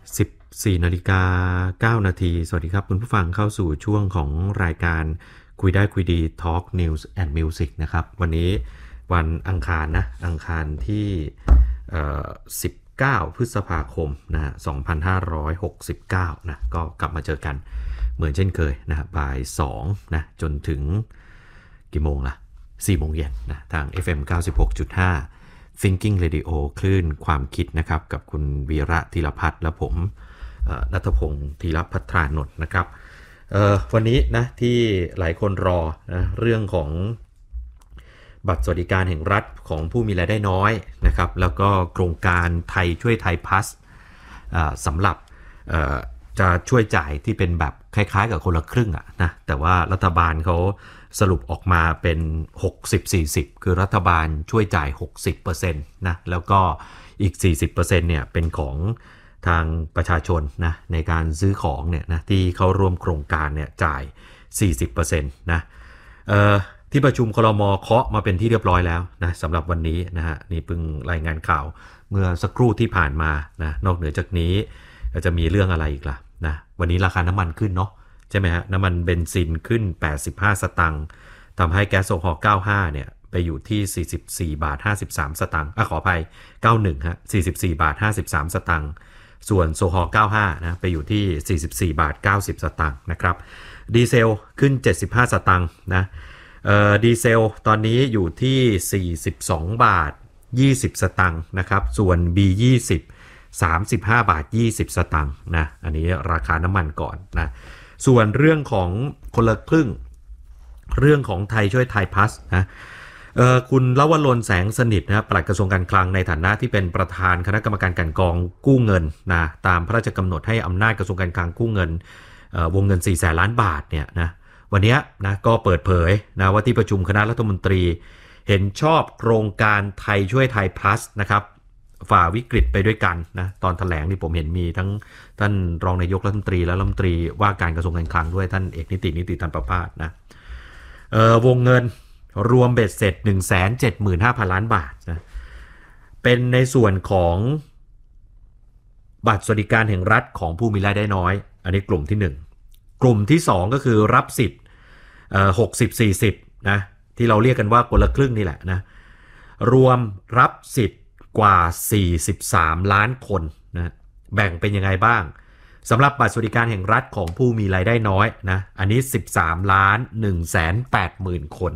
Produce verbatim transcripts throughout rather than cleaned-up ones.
สิบสี่นาฬิกาเก้านาทีสวัสดีครับคุณผู้ฟังเข้าสู่ช่วงของรายการคุยได้คุยดี Talk News and Music นะครับวันนี้วันอังคารนะอังคารที่สิบเก้าพฤษภาคมนะสองพันห้าร้อยหกสิบเก้านะก็กลับมาเจอกันเหมือนเช่นเคยนะบ่ายสองนะจนถึงกี่โมงล่ะสี่โมงเย็นนะทาง เอฟ เอ็ม เก้าสิบหกจุดห้าThinking Radio คลื่นความคิดนะครับกับคุณวีระธีรพัฒน์และผมณัฐพงศ์ธีรพัฒรานนท์นะครับวันนี้นะที่หลายคนรอนะเรื่องของบัตรสวัสดิการแห่งรัฐของผู้มีรายได้น้อยนะครับแล้วก็โครงการไทยช่วยไทยพลัสสำหรับจะช่วยจ่ายที่เป็นแบบคล้ายๆกับคนละครึ่งอะนะแต่ว่ารัฐบาลเขาสรุปออกมาเป็น หกสิบ สี่สิบ คือรัฐบาลช่วยจ่าย หกสิบเปอร์เซ็นต์ นะแล้วก็อีก สี่สิบเปอร์เซ็นต์ เนี่ยเป็นของทางประชาชนนะในการซื้อของเนี่ยนะที่เขาร่วมโครงการเนี่ยจ่าย สี่สิบเปอร์เซ็นต์ นะเอ่อที่ประชุมครม.เคาะมาเป็นที่เรียบร้อยแล้วนะสำหรับวันนี้นะฮะนี่เพิ่งรายงานข่าวเมื่อสักครู่ที่ผ่านมานะนอกเหนือจากนี้จะมีเรื่องอะไรอีกล่ะนะวันนี้ราคาน้ำมันขึ้นเนาะใช่ไหมฮะน้ำมันเบนซินขึ้นแปดสิบห้าสตางค์ทำให้แก๊สโซฮอล์เก้าสิบห้าเนี่ยไปอยู่ที่สี่สิบสี่บาทห้าสิบสามสตางค์อ่ะขออภัยเก้าสิบเอ็ดฮะสี่สิบสี่บาทห้าสิบสามสตางค์ส่วนโซฮอล์เก้าสิบห้านะไปอยู่ที่สี่สิบสี่บาทเก้าสิบสตางค์นะครับดีเซลขึ้นเจ็ดสิบห้าสตางค์นะเอ่อดีเซลตอนนี้อยู่ที่สี่สิบสองบาทยี่สิบสตางค์นะครับส่วน บี ยี่สิบ สามสิบห้าบาทยี่สิบสตางค์นะอันนี้ราคาน้ำมันก่อนนะส่วนเรื่องของคนละครึ่งเรื่องของไทยช่วยไทยพลัสนะเอ่อคุณลวรนแสงสนิทนะปลัดกระทรวงการคลังในฐานะที่เป็นประธานคณะกรรมการกลั่นกรองกู้เงินนะตามพระราชกำหนดให้อำนาจกระทรวงการคลังกู้เงินเอ่อวงเงินสี่แสนล้านบาทเนี่ยนะวันนี้นะก็เปิดเผยนะว่าที่ประชุมคณะรัฐมนตรีเห็นชอบโครงการไทยช่วยไทยพลัสนะครับฝ่าวิกฤตไปด้วยกันนะตอนแถลงที่ผมเห็นมีทั้งท่านรองนายกรัฐมนตรีและรัฐมนตรีว่าการกระทรวงการคลังด้วยท่านเอกนิตินิติตันประภาสนะเอ่อวงเงินรวมเบ็ดเสร็จ หนึ่งแสนเจ็ดหมื่นห้าพัน ล้านบาทนะเป็นในส่วนของบัตรสวัสดิการแห่งรัฐของผู้มีรายได้น้อยอันนี้กลุ่มที่หนึ่งกลุ่มที่สองก็คือรับสิทธิ์เอ่อหกสิบ สี่สิบนะที่เราเรียกกันว่าคนละครึ่งนี่แหละนะรวมรับสิทธิ์กว่าสี่สิบสามล้านคนนะแบ่งเป็นยังไงบ้างสำหรับบัตรสวัสดิการแห่งรัฐของผู้มีรายได้น้อยนะอันนี้สิบสามล้านหนึ่งแสนแปดหมื่นคน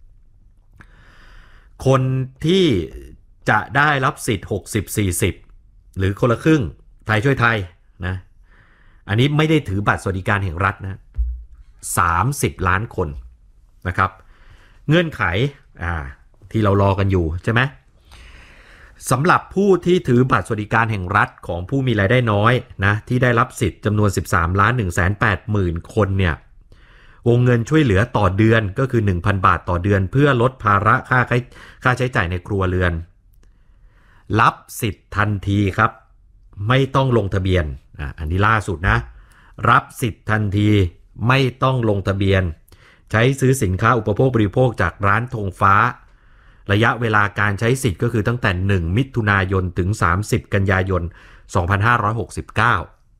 คนที่จะได้รับสิทธิ์หกสิบ สี่สิบหรือคนละครึ่งไทยช่วยไทยนะอันนี้ไม่ได้ถือบัตรสวัสดิการแห่งรัฐนะสามสิบล้านคนนะครับเงื่อนไขอ่าที่เรารอกันอยู่ใช่ไหมสำหรับผู้ที่ถือบัตรสวัสดิการแห่งรัฐของผู้มีรายได้น้อยนะที่ได้รับสิทธิ์จำนวนสิบสามล้านหนึ่งแสนแปดหมื่นคนเนี่ยวงเงินช่วยเหลือต่อเดือนก็คือ หนึ่งพัน บาทต่อเดือนเพื่อลดภาระค่าค่าใช้จ่ายในครัวเรือนรับสิทธิ์ทันทีครับไม่ต้องลงทะเบียนอ่ะอันนี้ล่าสุดนะรับสิทธิ์ทันทีไม่ต้องลงทะเบียนใช้ซื้อสินค้าอุปโภคบริโภคจากร้านธงฟ้าระยะเวลาการใช้สิทธิ์ก็คือตั้งแต่หนึ่งมิถุนายนถึงสามสิบกันยายนสองพันห้าร้อยหกสิบเก้า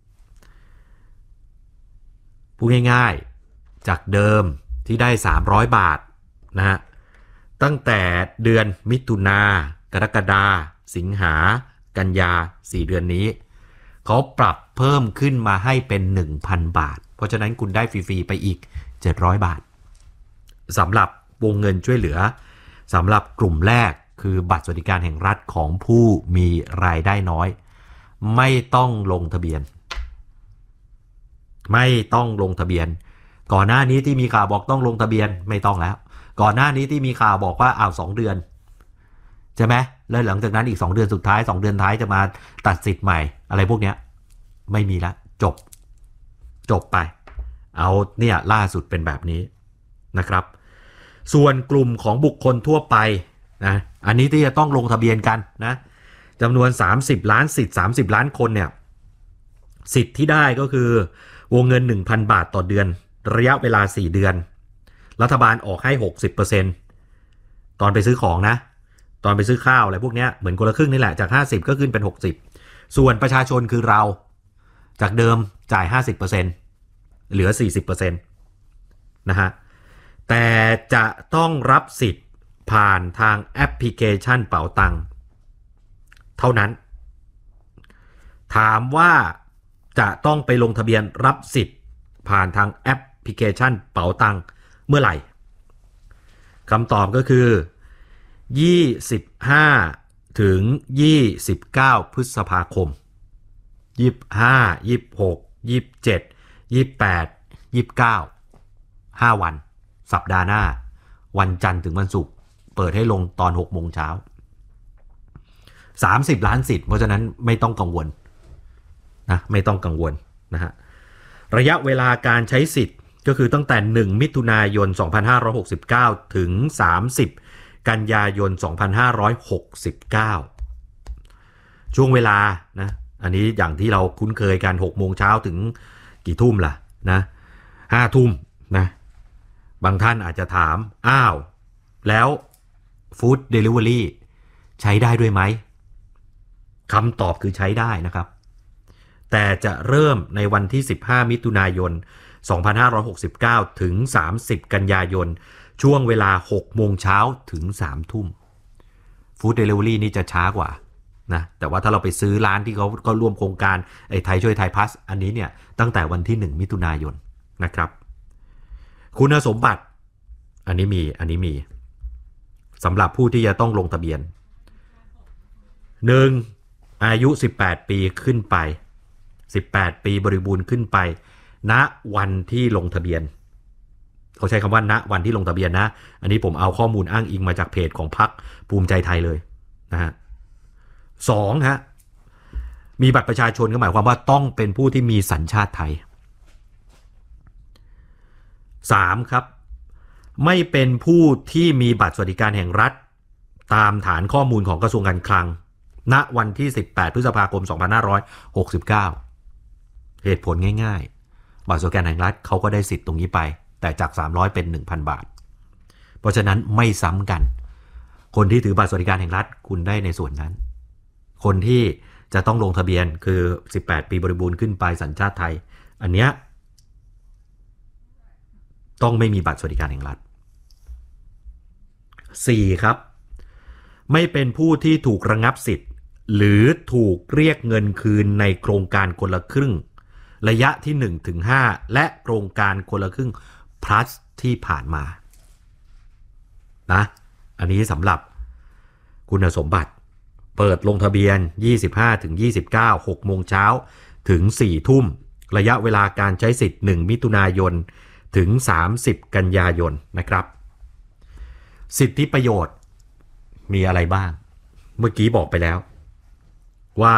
พูดง่ายๆจากเดิมที่ได้สามร้อยบาทนะฮะตั้งแต่เดือนมิถุนากรกฎาสิงหากันยาสี่เดือนนี้เขาปรับเพิ่มขึ้นมาให้เป็น หนึ่งพัน บาทเพราะฉะนั้นคุณได้ฟรีๆไปอีกเจ็ดร้อยบาทสำหรับวงเงินช่วยเหลือสำหรับกลุ่มแรกคือบัตรสวัสดิการแห่งรัฐของผู้มีรายได้น้อยไม่ต้องลงทะเบียนไม่ต้องลงทะเบียนก่อนหน้านี้ที่มีข่าวบอกต้องลงทะเบียนไม่ต้องแล้วก่อนหน้านี้ที่มีข่าวบอกว่าอ้าวสองเดือนใช่ไหมแล้วหลังจากนั้นอีกสองเดือนสุดท้ายสองเดือนท้ายจะมาตัดสิทธิ์ใหม่อะไรพวกเนี้ยไม่มีละจบจบไปเอาเนี่ยล่าสุดเป็นแบบนี้นะครับส่วนกลุ่มของบุคคลทั่วไปนะอันนี้ที่จะต้องลงทะเบียนกันนะจำนวนสามสิบล้านสิทธิ์สามสิบล้านคนเนี่ยสิทธิ์ที่ได้ก็คือวงเงิน หนึ่งพัน บาทต่อเดือนระยะเวลาสี่เดือนรัฐบาลออกให้ หกสิบเปอร์เซ็นต์ ตอนไปซื้อของนะตอนไปซื้อข้าวอะไรพวกเนี้ยเหมือนคนละครึ่งนี่แหละจากห้าสิบก็ขึ้นเป็นหกสิบส่วนประชาชนคือเราจากเดิมจ่าย ห้าสิบเปอร์เซ็นต์ เหลือ สี่สิบเปอร์เซ็นต์ นะฮะแต่จะต้องรับสิทธิ์ผ่านทางแอปพลิเคชันเป๋าตังเท่านั้นถามว่าจะต้องไปลงทะเบียนรับสิทธิ์ผ่านทางแอปพลิเคชันเป๋าตังเมื่อไหร่คำตอบก็คือยี่สิบห้าถึงยี่สิบเก้าพฤษภาคมยี่สิบห้า ยี่สิบหก ยี่สิบเจ็ด ยี่สิบแปด ยี่สิบเก้า ห้าวันสัปดาห์หน้าวันจันทร์ถึงวันศุกร์เปิดให้ลงตอนหกโมงเช้าสามสิบล้านสิทธิ์เพราะฉะนั้นไม่ต้องกังวลนะไม่ต้องกังวลนะฮะระยะเวลาการใช้สิทธิ์ก็คือตั้งแต่หนึ่งมิถุนายนสองพันห้าร้อยหกสิบเก้าถึงสามสิบกันยายนสองพันห้าร้อยหกสิบเก้าช่วงเวลานะอันนี้อย่างที่เราคุ้นเคยกันหกโมงเช้าถึงกี่ทุ่มล่ะนะห้าทุ่มนะบางท่านอาจจะถามอ้าวแล้วฟู้ดเดลิเวอรี่ใช้ได้ด้วยไหมคำตอบคือใช้ได้นะครับแต่จะเริ่มในวันที่สิบห้ามิถุนายนสองพันห้าร้อยหกสิบเก้าถึงสามสิบกันยายนช่วงเวลาหกโมงเช้าถึงสามทุ่มฟู้ดเดลิเวอรี่นี่จะช้ากว่านะแต่ว่าถ้าเราไปซื้อร้านที่เขาก็ร่วมโครงการไอ้ไทยช่วยไทยพลัสอันนี้เนี่ยตั้งแต่วันที่หนึ่งมิถุนายนนะครับคุณสมบัติอันนี้มีอันนี้มีสำหรับผู้ที่จะต้องลงทะเบียนหนึ่งอายุสิบแปดปีขึ้นไปสิบแปดปีบริบูรณ์ขึ้นไปณวันที่ลงทะเบียนเขาใช้คำว่าณวันที่ลงทะเบียนนะอันนี้ผมเอาข้อมูลอ้างอิงมาจากเพจของพรรคภูมิใจไทยเลยนะฮะสองฮะมีบัตรประชาชนก็หมายความว่าต้องเป็นผู้ที่มีสัญชาติไทยสามครับไม่เป็นผู้ที่มีบัตรสวัสดิการแห่งรัฐตามฐานข้อมูลของกระทรวงการคลังณวันที่สิบแปดพฤษภาคมสองพันห้าร้อยหกสิบเก้าเหตุผลง่ายๆบัตรสวัสดิการแห่งรัฐเขาก็ได้สิทธิ์ตรงนี้ไปแต่จากสามร้อยเป็น หนึ่งพัน บาทเพราะฉะนั้นไม่ซ้ำกันคนที่ถือบัตรสวัสดิการแห่งรัฐคุณได้ในส่วนนั้นคนที่จะต้องลงทะเบียนคือสิบแปดปีบริบูรณ์ขึ้นไปสัญชาติไทยอันเนี้ยต้องไม่มีบัตรสวัสดิการแห่งรัฐสี่ครับไม่เป็นผู้ที่ถูกระงับสิทธิ์หรือถูกเรียกเงินคืนในโครงการคนละครึ่งระยะที่ หนึ่งถึงห้า และโครงการคนละครึ่ง plus ที่ผ่านมานะอันนี้สำหรับคุณสมบัติเปิดลงทะเบียน ยี่สิบห้าถึงยี่สิบเก้า หกโมงเช้าถึงสี่ทุ่มระยะเวลาการใช้สิทธิ์หนึ่งมิถุนายนถึงสามสิบกันยายนนะครับสิทธิประโยชน์มีอะไรบ้างเมื่อกี้บอกไปแล้วว่า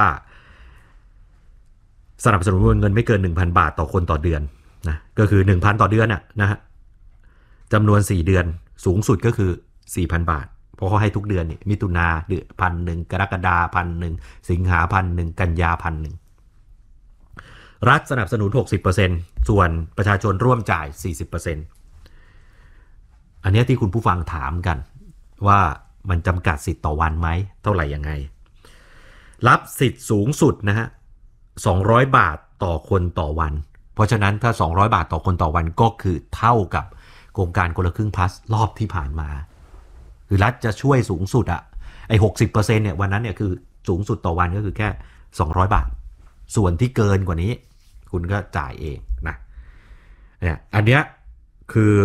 สนับสนุนเงินไม่เกิน หนึ่งพัน บาทต่อคนต่อเดือนนะก็คือ หนึ่งพัน ต่อเดือนน่ะนะฮะจำนวนสี่เดือนสูงสุดก็คือ สี่พัน บาทเพราะเขาให้ทุกเดือนนี่มิถุนาเดือนพันหนึ่งกรกฎาพันหนึ่งสิงหาพันหนึ่งกันยาพันหนึ่งรัฐสนับสนุน หกสิบเปอร์เซ็นต์ ส่วนประชาชนร่วมจ่าย สี่สิบเปอร์เซ็นต์ อันนี้ที่คุณผู้ฟังถามกันว่ามันจำกัดสิทธิ์ต่อวันไหมเท่าไหร่ยังไงรับสิทธิ์สูงสุดนะฮะสองร้อยบาทต่อคนต่อวันเพราะฉะนั้นถ้าสองร้อยบาทต่อคนต่อวันก็คือเท่ากับโครงการคนละครึ่งพลัสรอบที่ผ่านมาคือรัฐจะช่วยสูงสุดอะไอ้ หกสิบเปอร์เซ็นต์ เนี่ยวันนั้นเนี่ยคือสูงสุดต่อวันก็คือแค่สองร้อยบาทส่วนที่เกินกว่านี้คุณก็จ่ายเองนะเนี่ยอันเนี้ยคือ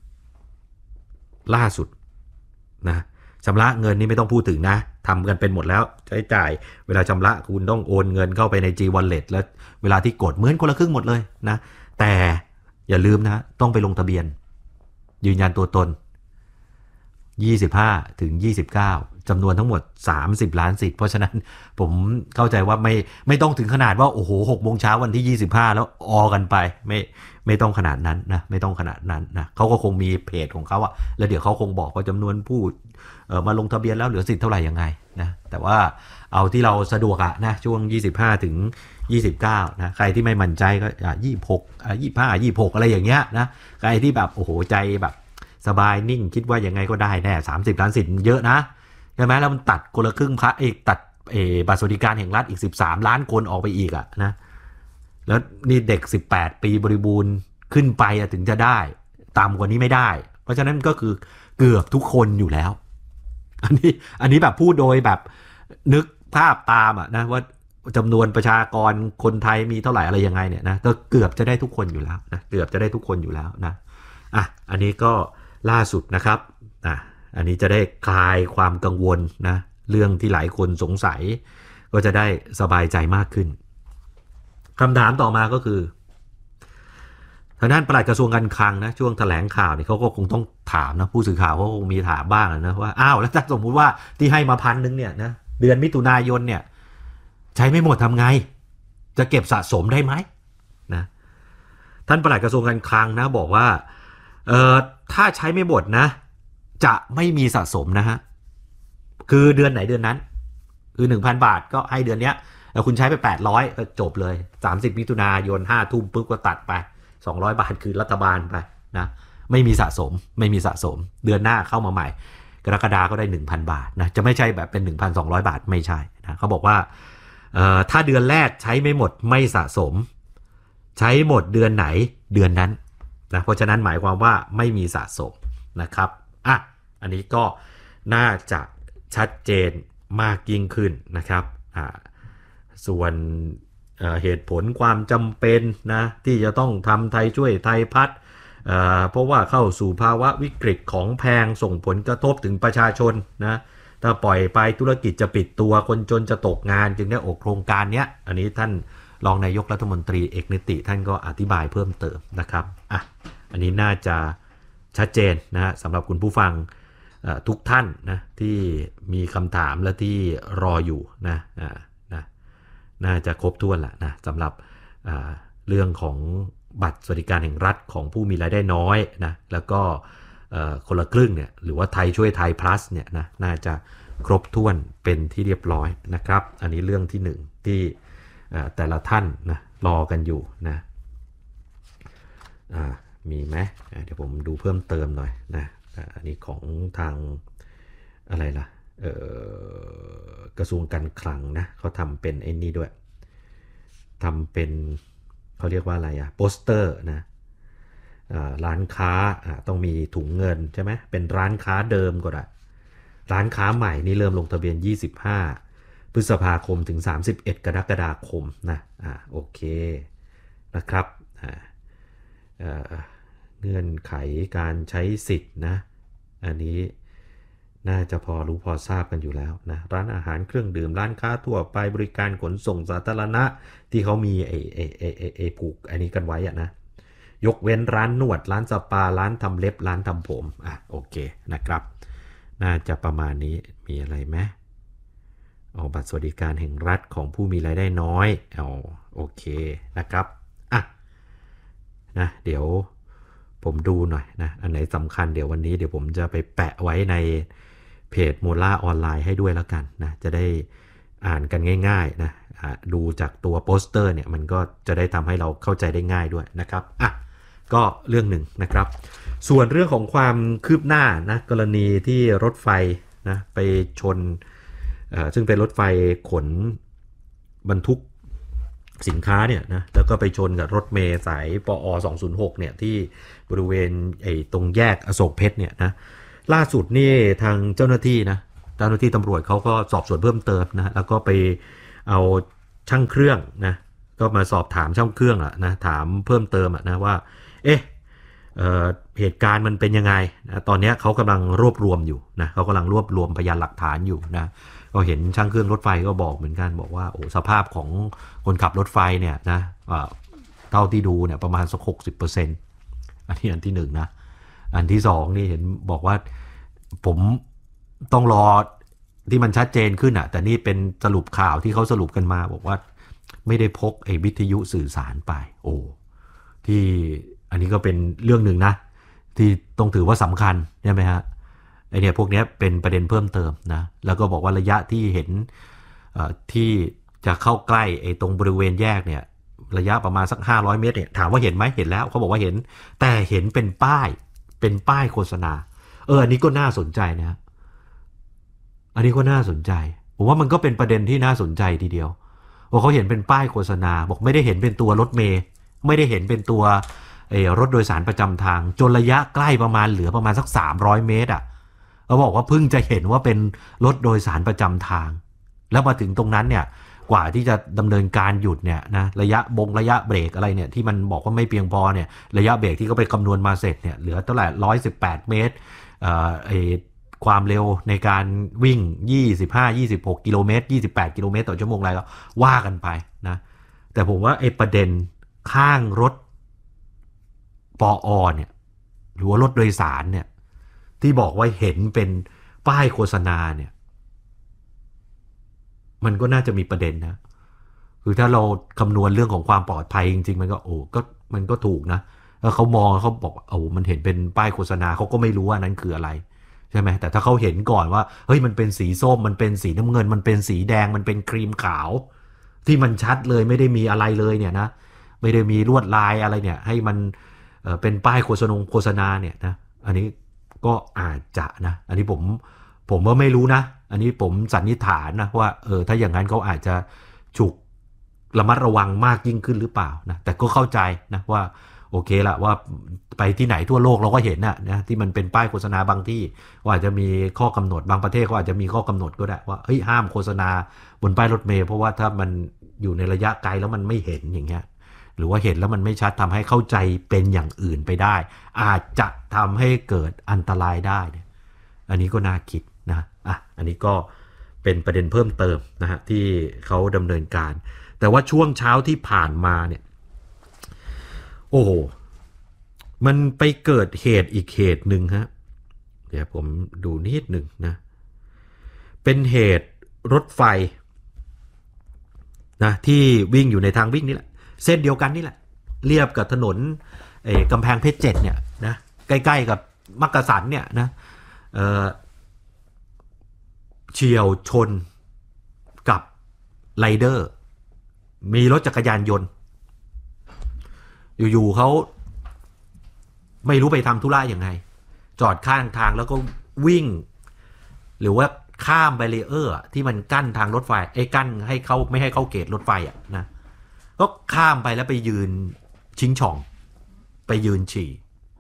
ล่าสุดนะชำระเงินนี่ไม่ต้องพูดถึงนะทำกันเป็นหมดแล้วใช้จ่ายเวลาชำระคุณต้องโอนเงินเข้าไปใน G Wallet แล้วเวลาที่กดเหมือนคนละครึ่งหมดเลยนะแต่อย่าลืมนะต้องไปลงทะเบียนยืนยันตัวตนยี่สิบห้าถึงยี่สิบเก้าจำนวนทั้งหมดสามสิบล้านสิทธิ์เพราะฉะนั้นผมเข้าใจว่าไม่ไม่ต้องถึงขนาดว่าโอ้โหหกโมงเช้าวันที่ยี่สิบห้าแล้วออกันไปไม่ไม่ต้องขนาดนั้นนะไม่ต้องขนาดนั้นนะเขาก็คงมีเพจของเขาอะแล้วเดี๋ยวเขาคงบอกว่าจำนวนผู้เอ่อมาลงทะเบียนแล้วเหลือสิทธิ์เท่าไหร่ยังไงนะแต่ว่าเอาที่เราสะดวกอะนะช่วงยี่สิบห้าถึงยี่สิบเก้านะใครที่ไม่มั่นใจก็ยี่สิบหกอ่ะยี่สิบห้า ยี่สิบหกอะไรอย่างเงี้ยนะใครที่แบบโอ้โหใจแบบสบายนิ่งคิดว่ายังไงก็ได้แน่สามสิบล้านสิทธิ์เยอะนะใช่ไหมแล้วมันตัดคนละครึ่งพระอีกตัดเออบัตรสวัสดิการแห่งรัฐอีกสิบสามล้านคนออกไปอีกอ่ะนะแล้วนี่เด็กสิบแปดปีบริบูรณ์ขึ้นไปถึงจะได้ต่ำกว่านี้ไม่ได้เพราะฉะนั้นก็คือเกือบทุกคนอยู่แล้วอันนี้อันนี้แบบพูดโดยแบบนึกภาพตามอ่ะนะว่าจำนวนประชากรคนไทยมีเท่าไหร่อะไรยังไงเนี่ยนะก็เกือบจะได้ทุกคนอยู่แล้วนะเกือบจะได้ทุกคนอยู่แล้วนะอ่ะอันนี้ก็ล่าสุดนะครับอ่ะอันนี้จะได้คลายความกังวลนะเรื่องที่หลายคนสงสัยก็จะได้สบายใจมากขึ้นคำถามต่อมาก็คือทางด้านปลัดกระทรวงการคลังนะช่วงแถลงข่าวเนี่ยเขาก็คงต้องถามนะผู้สื่อข่าวเขาคงมีถามบ้างนะว่าอ้าวแล้วถ้าสมมุติว่าที่ให้มาพันนึงเนี่ยนะเดือนมิถุนายนเนี่ยใช้ไม่หมดทำไงจะเก็บสะสมได้ไหมนะท่านปลัดกระทรวงการคลังนะบอกว่าเอ่อถ้าใช้ไม่หมดนะจะไม่มีสะสมนะฮะคือเดือนไหนเดือนนั้นคือ หนึ่งพัน บาทก็ให้เดือนเนี้ยแล้วคุณใช้ไปแปดร้อยก็จบเลยสามสิบมิถุนายนห้าทุ่มปุ๊บก็ตัดไปสองร้อยบาทคือรัฐบาลไปนะไม่มีสะสมไม่มีสะสมเดือนหน้าเข้ามาใหม่กรกฎาก็ได้ หนึ่งพัน บาทนะจะไม่ใช่แบบเป็น หนึ่งพันสองร้อย บาทไม่ใช่นะเขาบอกว่าเอ่อถ้าเดือนแรกใช้ไม่หมดไม่สะสมใช้หมดเดือนไหนเดือนนั้นนะเพราะฉะนั้นหมายความว่าไม่มีสะสมนะครับอ่ะอันนี้ก็น่าจะชัดเจนมากยิ่งขึ้นนะครับอ่าส่วนเอ่อเหตุผลความจำเป็นนะที่จะต้องทำไทยช่วยไทยพัฒน์เอ่อเพราะว่าเข้าสู่ภาวะวิกฤตของแพงส่งผลกระทบถึงประชาชนนะถ้าปล่อยไปธุรกิจจะปิดตัวคนจนจะตกงานจึงได้ออกโครงการเนี้ยอันนี้ท่านรองนายกรัฐมนตรีเอกนิติท่านก็อธิบายเพิ่มเติมนะครับอ่ะอันนี้น่าจะชัดเจนนะฮะสำหรับคุณผู้ฟังทุกท่านนะที่มีคำถามและที่รออยู่นะนะน่าจะครบถ้วนแหละนะสำหรับเรื่องของบัตรสวัสดิการแห่งรัฐของผู้มีรายได้น้อยนะแล้วก็คนละครึ่งเนี่ยหรือว่าไทยช่วยไทย plus เนี่ยนะน่าจะครบถ้วนเป็นที่เรียบร้อยนะครับอันนี้เรื่องที่หนึ่งที่แต่ละท่านนะรอกันอยู่นะมีไหมเดี๋ยวผมดูเพิ่มเติมหน่อยนะอันนี้ของทางอะไรล่ะกระทรวงการคลังนะเขาทำเป็นไอ้นี่ด้วยทำเป็นเขาเรียกว่าอะไรอะโปสเตอร์นะร้านค้าต้องมีถุงเงินใช่ไหมเป็นร้านค้าเดิมก็ได้ร้านค้าใหม่นี่เริ่มลงทะเบียนยี่สิบห้าพฤษภาคมถึงสามสิบเอ็ดกรกฎาคมนะอ่าโอเคนะครับอ่าเอ่อเงื่อนไขการใช้สิทธิ์นะอันนี้น่าจะพอรู้พอทราบกันอยู่แล้วนะร้านอาหารเครื่องดื่มร้านค้าทั่วไปบริการขนส่งสาธารณะที่เขามีไอ้ไอ้ไอ้ไอ้ไอ้ผูกอันนี้กันไว้อะนะยกเว้นร้านนวดร้านสปาร้านทำเล็บร้านทำผมอ่ะโอเคนะครับน่าจะประมาณนี้มีอะไรไหมเอาบัตรสวัสดิการแห่งรัฐของผู้มีรายได้น้อยเอาโอเคนะครับอ่ะนะเดี๋ยวผมดูหน่อยนะอันไหนสำคัญเดี๋ยววันนี้เดี๋ยวผมจะไปแปะไว้ในเพจโมล่าออนไลน์ให้ด้วยแล้วกันนะจะได้อ่านกันง่ายๆนะดูจากตัวโปสเตอร์เนี่ยมันก็จะได้ทำให้เราเข้าใจได้ง่ายด้วยนะครับอ่ะก็เรื่องหนึ่งนะครับส่วนเรื่องของความคืบหน้านะกรณีที่รถไฟนะไปชนซึ่งเป็นรถไฟขนบรรทุกสินค้าเนี่ยนะแล้วก็ไปชนกับรถเมล์สายปอสองศูนย์หกเนี่ยที่บริเวณไอ้ตรงแยกอโศกเพชรเนี่ยนะล่าสุดนี่ทางเจ้าหน้าที่นะเจ้าหน้าที่ตำรวจเขาก็สอบสวนเพิ่มเติมนะแล้วก็ไปเอาช่างเครื่องนะก็มาสอบถามช่างเครื่องอะนะถามเพิ่มเติมอะนะว่าเอ๊ะ เอ่อเหตุการณ์มันเป็นยังไงนะตอนนี้เขากำลังรวบรวมอยู่นะเขากำลังรวบรวมพยานหลักฐานอยู่นะก็เห็นช่างเครื่องรถไฟก็บอกเหมือนกันบอกว่าโอ้สภาพของคนขับรถไฟเนี่ยนะเท่าที่ดูเนี่ยประมาณสัก หกสิบเปอร์เซ็นต์ อันนี้อันที่หนึ่งนะอันที่สองนี่เห็นบอกว่าผมต้องรอที่มันชัดเจนขึ้นอ่ะแต่นี่เป็นสรุปข่าวที่เขาสรุปกันมาบอกว่าไม่ได้พกไอ้วิทยุสื่อสารไปโอ้ที่อันนี้ก็เป็นเรื่องหนึ่งนะที่ต้องถือว่าสำคัญใช่ไหมฮะไอเนี่ยพวกนี้เป็นประเด็นเพิ่มเติมนะแล้วก็บอกว่าระยะที่เห็นที่จะเข้าใกล้ไอ้ตรงบริเวณแยกเนี่ยระยะประมาณสักห้าร้อยเมตรเนี่ยถามว่าเห็นไหมเห็นแล้วเขาบอกว่าเห็นแต่เห็นเป็นป้ายเป็นป้ายโฆษณาเอออันนี้ก็น่าสนใจนะอันนี้ก็น่าสนใจผมว่ามันก็เป็นประเด็นที่น่าสนใจทีเดียวว่าเขาเห็นเป็นป้ายโฆษณาบอกไม่ได้เห็นเป็นตัวรถเมล์ไม่ได้เห็นเป็นตัวไอ้รถโดยสารประจำทางจนระยะใกล้ประมาณเหลือประมาณสักสามร้อยเมตรอ่ะเขาบอกว่าเพิ่งจะเห็นว่าเป็นรถโดยสารประจำทางแล้วมาถึงตรงนั้นเนี่ยกว่าที่จะดำเนินการหยุดเนี่ยนะระยะบงระยะเบรกอะไรเนี่ยที่มันบอกว่าไม่เพียงพอเนี่ยระยะเบรกที่เขาไปคำนวณมาเสร็จเนี่ยเหลือเท่าไหร่หนึ่งร้อยสิบแปดเมตรเอ่อไอ้ความเร็วในการวิ่งยี่สิบห้า ยี่สิบหกกิโลเมตรยี่สิบแปดกิโลเมตรต่อชั่วโมงอะไรก็ว่ากันไปนะแต่ผมว่าไอ้ประเด็นข้างรถปอเนี่ยหรือว่ารถโดยสารเนี่ยที่บอกว่าเห็นเป็นป้ายโฆษณาเนี่ยมันก็น่าจะมีประเด็นนะคือถ้าเราคำนวณเรื่องของความปลอดภัยจริงๆมันก็โอ้ก็มันก็ถูกนะแล้วเขามองเขาบอกโอ้มันเห็นเป็นป้ายโฆษณาเขาก็ไม่รู้ว่านั้นคืออะไรใช่ไหมแต่ถ้าเขาเห็นก่อนว่าเฮ้ยมันเป็นสีส้มมันเป็นสีน้ำเงินมันเป็นสีแดงมันเป็นครีมขาวที่มันชัดเลยไม่ได้มีอะไรเลยเนี่ยนะไม่ได้มีลวดลายอะไรเนี่ยให้มันเอ่อเป็นป้ายโฆษณาโฆษณาเนี่ยนะอันนี้ก็อาจจะนะอันนี้ผมผมว่าไม่รู้นะอันนี้ผมสันนิษฐานนะว่าเออถ้าอย่างนั้นเขาอาจจะฉุกระมัดระวังมากยิ่งขึ้นหรือเปล่านะแต่ก็เข้าใจนะว่าโอเคละว่าไปที่ไหนทั่วโลกเราก็เห็นนะนะที่มันเป็นป้ายโฆษณาบางที่ว่าอาจจะมีข้อกำหนดบางประเทศเขาอาจจะมีข้อกำหนดก็ได้ว่าเฮ้ยห้ามโฆษณาบนป้ายรถเมล์เพราะว่าถ้ามันอยู่ในระยะไกลแล้วมันไม่เห็นอย่างเงี้ยหรือว่าเห็นแล้วมันไม่ชัดทำให้เข้าใจเป็นอย่างอื่นไปได้อาจจะทำให้เกิดอันตรายได้เนี่ยอันนี้ก็น่าคิดนะอ่ะอันนี้ก็เป็นประเด็นเพิ่มเติมนะฮะที่เขาดำเนินการแต่ว่าช่วงเช้าที่ผ่านมาเนี่ยโอ้โหมันไปเกิดเหตุอีกเหตุหนึ่งฮะเดี๋ยวผมดูนิดหนึ่งนะเป็นเหตุรถไฟนะที่วิ่งอยู่ในทางวิ่งนี่แหละเส้นเดียวกันนี่แหละเรียบกับถนนไอ้กำแพงเพชรเจ็ดเนี่ยนะใกล้ๆกับมักกะสันเนี่ยนะเอ่อเฉียวชนกับไรเดอร์มีรถจักรยานยนต์อยู่ๆเขาไม่รู้ไปทำธุระยังไงจอดข้างทางแล้วก็วิ่งหรือว่าข้ามแบรีเออร์ที่มันกั้นทางรถไฟไอ้กั้นให้เขาไม่ให้เข้าเขตรถไฟอ่ะนะก็ข้ามไปแล้วไปยืนชิงช่องไปยืนฉี่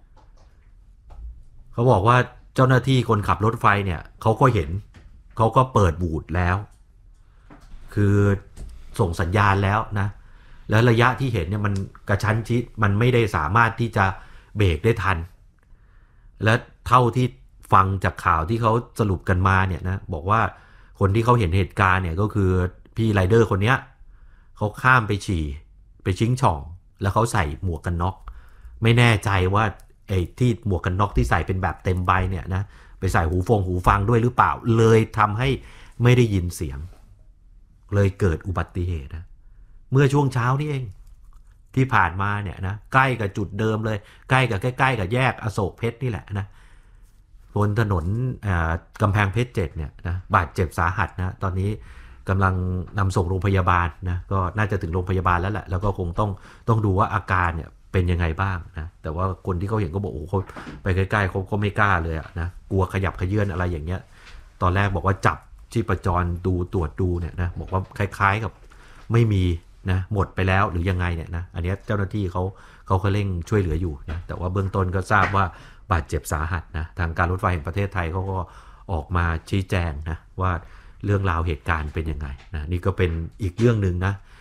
เขาบอกว่าเจ้าหน้าที่คนขับรถไฟเนี่ยเขาก็เห็นเขาก็เปิดบูดแล้วคือส่งสัญญาณแล้วนะแล้วระยะที่เห็นเนี่ยมันกระชั้นชิดมันไม่ได้สามารถที่จะเบรกได้ทันและเท่าที่ฟังจากข่าวที่เขาสรุปกันมาเนี่ยนะบอกว่าคนที่เขาเห็นเหตุการณ์เนี่ยก็คือพี่ไรเดอร์คนเนี้ยเขาข้ามไปฉี่ไปชิงช่องแล้วเขาใส่หมวกกันน็อกไม่แน่ใจว่าไอ้ที่หมวกกันน็อกที่ใส่เป็นแบบเต็มใบเนี่ยนะไปใส่หูฟงหูฟังด้วยหรือเปล่าเลยทำให้ไม่ได้ยินเสียงเลยเกิดอุบัติเหตุนะเมื่อช่วงเช้านี่เองที่ผ่านมาเนี่ยนะใกล้กับจุดเดิมเลยใกล้กับใกล้ๆกับแยกอโศกเพชรนี่แหละนะบนถนนกำแพงเพชรเจ็ดเนี่ยนะบาดเจ็บสาหัสนะตอนนี้กำลังนำส่งโรงพยาบาลนะก็น่าจะถึงโรงพยาบาลแล้วแหละแล้วก็คงต้องต้องดูว่าอาการเนี่ยเป็นยังไงบ้างนะแต่ว่าคนที่เขาเห็นก็บอกโอ้เขาไปใกล้ๆเขาก็ไม่กล้าเลยนะกลัวขยับขยื่นอะไรอย่างเงี้ยตอนแรกบอกว่าจับชีพจรดูตรวจดูเนี่ยนะบอกว่าคล้ายๆกับไม่มีนะหมดไปแล้วหรือยังไงเนี่ยนะอันนี้เจ้าหน้าที่เขาเขาเขาเร่งช่วยเหลืออยู่นะแต่ว่าเบื้องต้นก็ทราบว่าบาดเจ็บสาหัสนะทางการรถไฟแห่งประเทศไทยเขาก็ออกมาชี้แจงนะว่าเรื่องราวเหตุการณ์เป็นยังไงนะนี่ก็เป็นอีกเรื่องนึงนะ